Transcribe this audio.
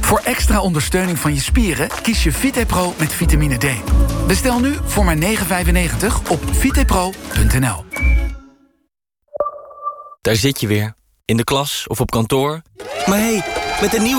Voor extra ondersteuning van je spieren kies je VitePro met vitamine D. Bestel nu voor maar €9,95 op vitepro.nl. Daar zit je weer, in de klas of op kantoor. Maar hé, met een nieuwe